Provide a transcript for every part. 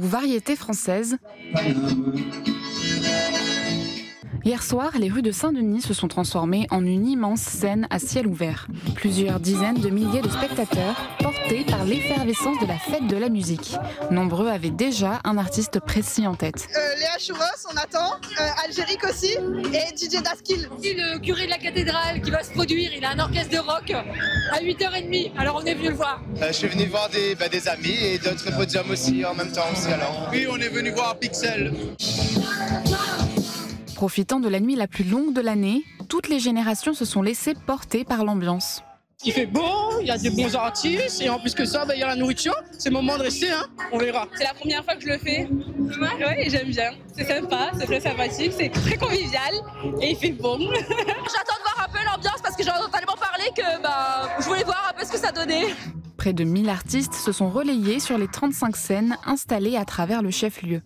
variété française. Hier soir, les rues de Saint-Denis se sont transformées en une immense scène à ciel ouvert. Plusieurs dizaines de milliers de spectateurs portés par l'effervescence de la fête de la musique. Nombreux avaient déjà un artiste précis en tête. Léa Chouros, on attend, Algérique aussi, et DJ Daskil. Le curé de la cathédrale qui va se produire, il a un orchestre de rock à 8h30, alors on est venu le voir. Je suis venu voir des amis et d'autres podiums aussi en même temps aussi alors. Oui, on est venu voir Pixel. Profitant de la nuit la plus longue de l'année, toutes les générations se sont laissées porter par l'ambiance. Il fait beau, il y a des bons artistes et en plus que ça, il y a la nourriture. C'est le moment de rester, on verra. C'est la première fois que je le fais. Ouais, j'aime bien. C'est sympa, c'est très sympathique, c'est très convivial et il fait bon. J'attends de voir un peu l'ambiance parce que j'en entends tellement parler que je voulais voir un peu ce que ça donnait. Près de 1000 artistes se sont relayés sur les 35 scènes installées à travers le chef-lieu.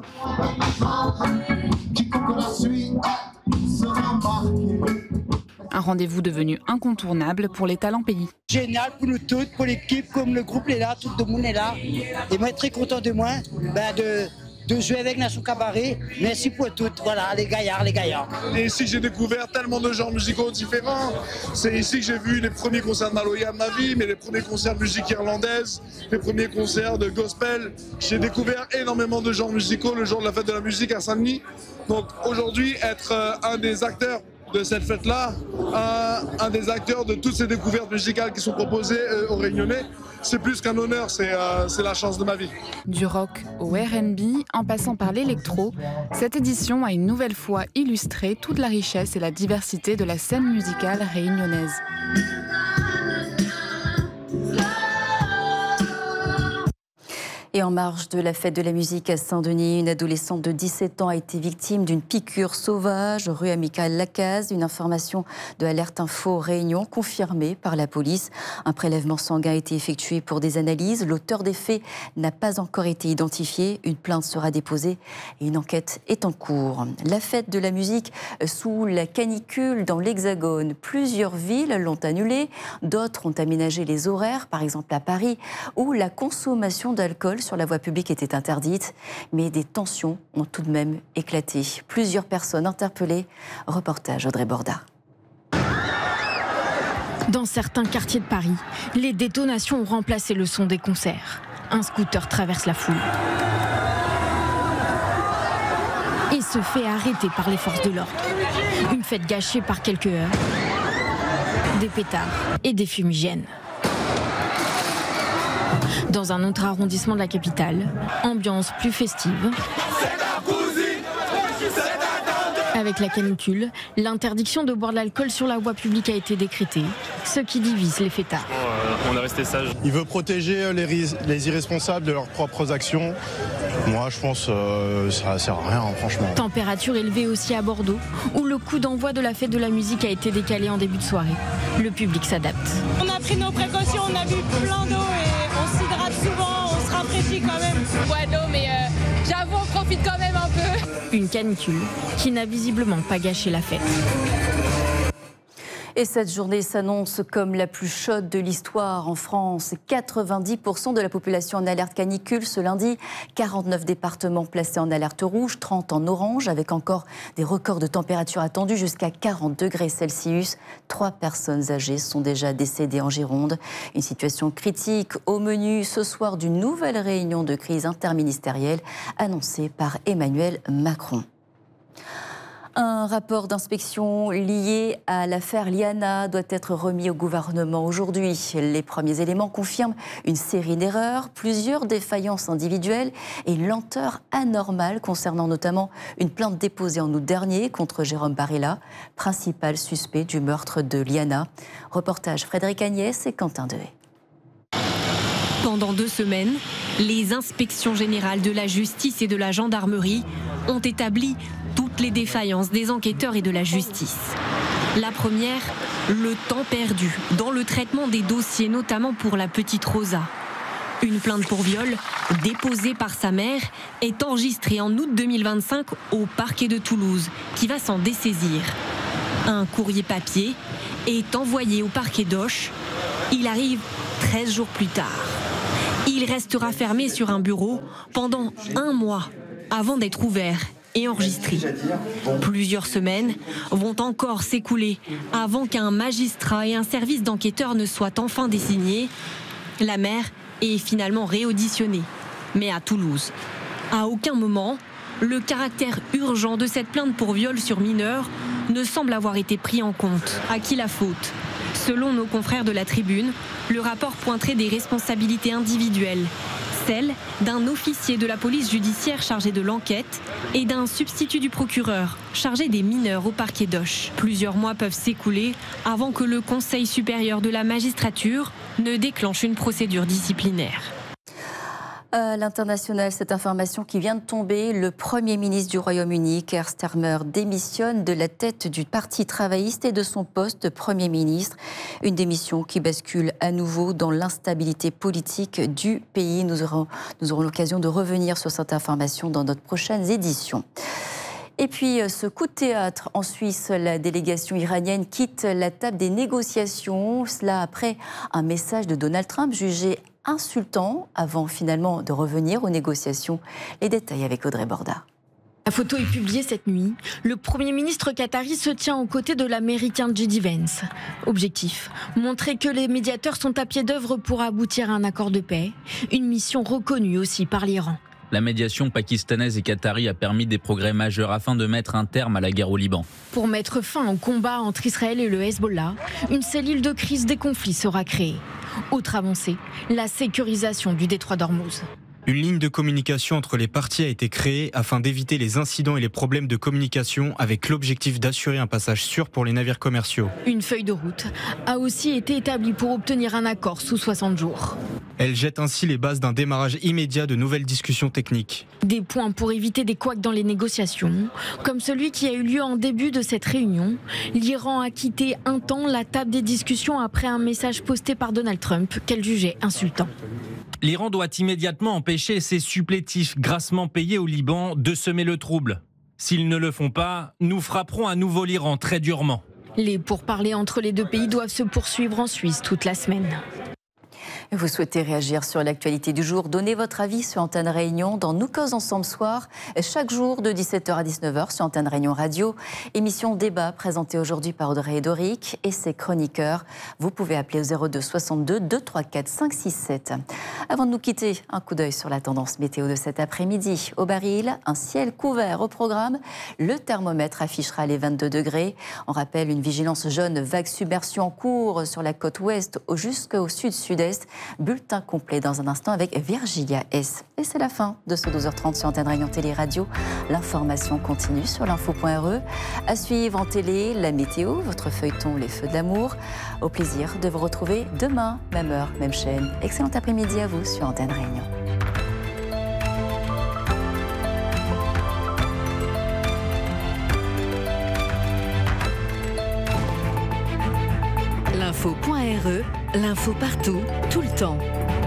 Un rendez-vous devenu incontournable pour les talents pays. Génial pour nous toutes, pour l'équipe, comme le groupe est là, tout le monde est là. Et moi, très content de moi de jouer avec Nation Cabaret. Merci pour tout. Voilà, les gaillards. Et ici, j'ai découvert tellement de genres musicaux différents. C'est ici que j'ai vu les premiers concerts de Maloya de ma vie, mais les premiers concerts de musique irlandaise, les premiers concerts de gospel. J'ai découvert énormément de genres musicaux le jour de la fête de la musique à Saint-Denis. Donc aujourd'hui, être un des acteurs de cette fête-là, un des acteurs de toutes ces découvertes musicales qui sont proposées aux Réunionnais, c'est plus qu'un honneur, c'est la chance de ma vie. Du rock au R&B, en passant par l'électro, cette édition a une nouvelle fois illustré toute la richesse et la diversité de la scène musicale réunionnaise. Et en marge de la fête de la musique à Saint-Denis, une adolescente de 17 ans a été victime d'une piqûre sauvage rue Amical Lacaze. Une information de Alerte Info Réunion confirmée par la police. Un prélèvement sanguin a été effectué pour des analyses. L'auteur des faits n'a pas encore été identifié. Une plainte sera déposée et une enquête est en cours. La fête de la musique sous la canicule dans l'Hexagone. Plusieurs villes l'ont annulée. D'autres ont aménagé les horaires, par exemple à Paris, où la consommation d'alcool sur la voie publique était interdite, mais des tensions ont tout de même éclaté. Plusieurs personnes interpellées. Reportage Audrey Borda. Dans certains quartiers de Paris, les détonations ont remplacé le son des concerts. Un scooter traverse la foule et se fait arrêter par les forces de l'ordre. Une fête gâchée par quelques heures, des pétards et des fumigènes. Dans un autre arrondissement de la capitale, ambiance plus festive. Avec la canicule, l'interdiction de boire de l'alcool sur la voie publique a été décrétée, ce qui divise les fêtards. On est resté sage. Il veut protéger les irresponsables de leurs propres actions. Moi, je pense que ça ne sert à rien, franchement. Température élevée aussi à Bordeaux, où le coup d'envoi de la fête de la musique a été décalé en début de soirée. Le public s'adapte. On a pris nos précautions, on a bu plein d'eau et on s'hydrate souvent, on se rafraîchit quand même. Ouais, non, mais j'avoue, on profite quand même un peu. Une canicule qui n'a visiblement pas gâché la fête. Et cette journée s'annonce comme la plus chaude de l'histoire en France. 90% de la population en alerte canicule ce lundi. 49 départements placés en alerte rouge, 30 en orange, avec encore des records de température attendus jusqu'à 40 degrés Celsius. 3 personnes âgées sont déjà décédées en Gironde. Une situation critique au menu ce soir d'une nouvelle réunion de crise interministérielle annoncée par Emmanuel Macron. Un rapport d'inspection lié à l'affaire Liana doit être remis au gouvernement aujourd'hui. Les premiers éléments confirment une série d'erreurs, plusieurs défaillances individuelles et une lenteur anormale concernant notamment une plainte déposée en août dernier contre Jérôme Barilla, principal suspect du meurtre de Liana. Reportage Frédéric Agnès et Quentin Dehaye. Pendant 2 semaines, les inspections générales de la justice et de la gendarmerie ont établi toutes les défaillances des enquêteurs et de la justice. La première, le temps perdu dans le traitement des dossiers, notamment pour la petite Rosa. Une plainte pour viol, déposée par sa mère, est enregistrée en août 2025 au parquet de Toulouse, qui va s'en dessaisir. Un courrier papier est envoyé au parquet d'Auch. Il arrive 13 jours plus tard. Il restera fermé sur un bureau pendant 1 mois avant d'être ouvert et enregistré. Plusieurs semaines vont encore s'écouler avant qu'un magistrat et un service d'enquêteurs ne soient enfin désignés. La mère est finalement réauditionnée, mais à Toulouse. À aucun moment, le caractère urgent de cette plainte pour viol sur mineur ne semble avoir été pris en compte. À qui la faute ? Selon nos confrères de la Tribune, le rapport pointerait des responsabilités individuelles. Celle d'un officier de la police judiciaire chargé de l'enquête et d'un substitut du procureur chargé des mineurs au parquet d'Auch. Plusieurs mois peuvent s'écouler avant que le Conseil supérieur de la magistrature ne déclenche une procédure disciplinaire. À l'international, cette information qui vient de tomber, le Premier ministre du Royaume-Uni, Keir Starmer, démissionne de la tête du Parti travailliste et de son poste de Premier ministre. Une démission qui bascule à nouveau dans l'instabilité politique du pays. Nous aurons l'occasion de revenir sur cette information dans notre prochaine édition. Et puis, ce coup de théâtre en Suisse, la délégation iranienne quitte la table des négociations. Cela après un message de Donald Trump jugé insultant avant finalement de revenir aux négociations. Les détails avec Audrey Borda. La photo est publiée cette nuit. Le Premier ministre qatari se tient aux côtés de l'Américain J.D. Vance. Objectif, montrer que les médiateurs sont à pied d'œuvre pour aboutir à un accord de paix. Une mission reconnue aussi par l'Iran. La médiation pakistanaise et qatari a permis des progrès majeurs afin de mettre un terme à la guerre au Liban. Pour mettre fin au combat entre Israël et le Hezbollah, une cellule de crise des conflits sera créée. Autre avancée, la sécurisation du détroit d'Ormuz. Une ligne de communication entre les parties a été créée afin d'éviter les incidents et les problèmes de communication avec l'objectif d'assurer un passage sûr pour les navires commerciaux. Une feuille de route a aussi été établie pour obtenir un accord sous 60 jours. Elle jette ainsi les bases d'un démarrage immédiat de nouvelles discussions techniques. Des points pour éviter des couacs dans les négociations, comme celui qui a eu lieu en début de cette réunion. L'Iran a quitté un temps la table des discussions après un message posté par Donald Trump qu'elle jugeait insultant. L'Iran doit immédiatement empêcher ses supplétifs grassement payés au Liban de semer le trouble. S'ils ne le font pas, nous frapperons à nouveau l'Iran très durement. Les pourparlers entre les deux pays doivent se poursuivre en Suisse toute la semaine. Vous souhaitez réagir sur l'actualité du jour, donnez votre avis sur Antenne Réunion dans Nous Cause Ensemble Soir, chaque jour de 17h à 19h sur Antenne Réunion Radio. Émission débat présentée aujourd'hui par Audrey et Doric et ses chroniqueurs. Vous pouvez appeler au 02 62 234 567. Avant de nous quitter, un coup d'œil sur la tendance météo de cet après-midi. Au Baril, un ciel couvert au programme. Le thermomètre affichera les 22 degrés. On rappelle une vigilance jaune, vague submersion en cours sur la côte ouest jusqu'au sud-sud-est. Bulletin complet dans un instant avec Virgilia S. Et c'est la fin de ce 12h30 sur Antenne Réunion Télé Radio. L'information continue sur l'info.re. À suivre en télé, la météo, votre feuilleton Les Feux de l'amour. Au plaisir de vous retrouver demain, même heure, même chaîne. Excellent après-midi à vous sur Antenne Réunion. L'info.re, l'info partout, tout le temps.